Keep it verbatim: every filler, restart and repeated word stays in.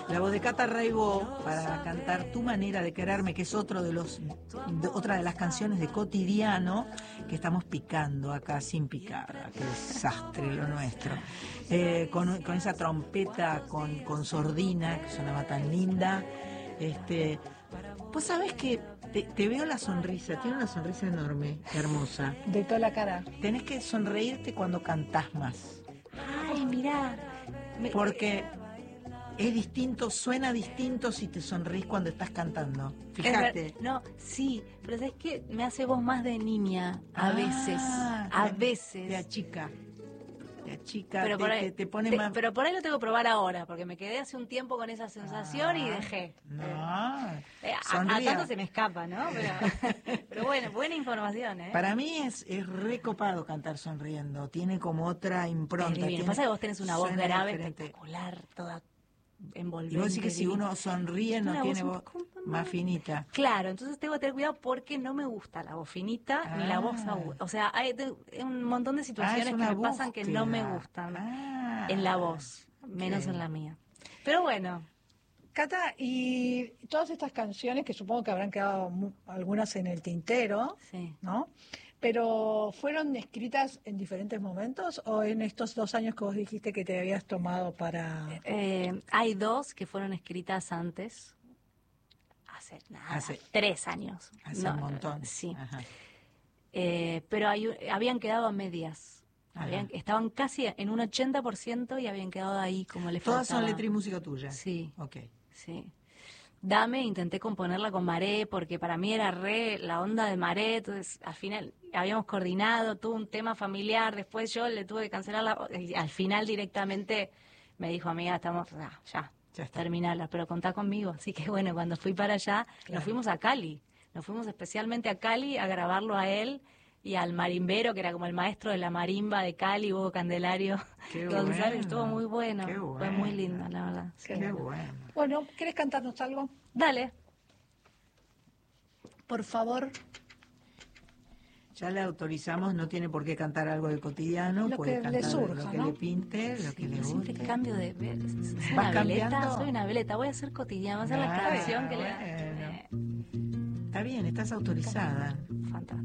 La voz de Cata Raibó para cantar Tu manera de quererme, que es otro de los de, otra de las canciones de Cotidiano que estamos picando acá sin picada. Qué desastre lo nuestro. Eh, con, con esa trompeta con, con sordina que sonaba tan linda. Este, pues sabes que te, te veo la sonrisa, tiene una sonrisa enorme, hermosa. De toda la cara. Tenés que sonreírte cuando cantás más. Ay, mirá. Me... Porque es distinto, suena distinto si te sonreís cuando estás cantando. Fíjate. No, sí, pero ¿sabes qué? Me hace voz más de niña, a ah, veces, a te, veces. Te achica. Te achica, pero te, por ahí, te, te pone te, más... Pero por ahí lo tengo que probar ahora, porque me quedé hace un tiempo con esa sensación ah, y dejé. No, eh, a, a tanto se me escapa, ¿no? Pero, pero bueno, buena información, ¿eh? Para mí es, es recopado cantar sonriendo, tiene como otra impronta. Lo que pasa es que vos tenés una voz grave diferente. Espectacular, toda envolvente. Y vos decís que si uno sonríe no una tiene voz voz más finita. Claro, entonces tengo que tener cuidado porque no me gusta la voz finita ah. ni la voz aguda. O sea, hay un montón de situaciones ah, que me búsqueda. pasan que no me gustan ah, en la voz, menos okay. en la mía. Pero bueno. Cata, y todas estas canciones, que supongo que habrán quedado mu- algunas en el tintero, sí. ¿no? Pero ¿fueron escritas en diferentes momentos o en estos dos años que vos dijiste que te habías tomado para...? Eh, hay dos que fueron escritas antes, hace nada, hace, tres años. Hace no, un montón. Sí. Eh, pero hay, habían quedado a medias. Habían, estaban casi en un ochenta por ciento y habían quedado ahí como le faltaba. ¿Todas son letra y música tuya? Sí. Ok. Sí. Dame, intenté componerla con Maré, porque para mí era re la onda de Maré, entonces al final habíamos coordinado, tuvo un tema familiar, después yo le tuve que cancelar la, y al final directamente me dijo, amiga, estamos, ah, ya, ya terminala, pero contá conmigo. Así que bueno, cuando fui para allá, claro. nos fuimos a Cali, nos fuimos especialmente a Cali a grabarlo a él y al marimbero, que era como el maestro de la marimba de Cali, Hugo Candelario González, bueno, estuvo muy bueno, bueno, fue muy lindo, la verdad. Qué sí. bueno. Bueno, ¿quieres cantarnos algo? Dale. Por favor. Ya le autorizamos, no tiene por qué cantar algo de Cotidiano, lo puede que cantar le surja, lo que ¿no? le pinte, lo sí, que le guste. Siempre cambio de... Soy ¿Vas una cambiando? veleta, soy una veleta, voy a hacer Cotidiano, voy a hacer ah, la canción que bueno. le da... Está bien, estás autorizada. Fantástico.